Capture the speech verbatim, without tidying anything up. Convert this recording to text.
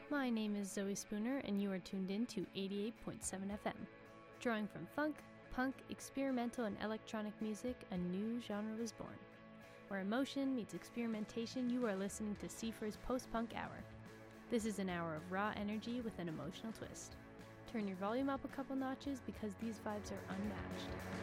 My name is Zoe Spooner, and you are tuned in to eighty-eight point seven F M. Drawing from funk, punk, experimental, and electronic music, a new genre was born. Where emotion meets experimentation, you are listening to Seifer's Post-Punk Hour. This is an hour of raw energy with an emotional twist. Turn your volume up a couple notches because these vibes are unmatched.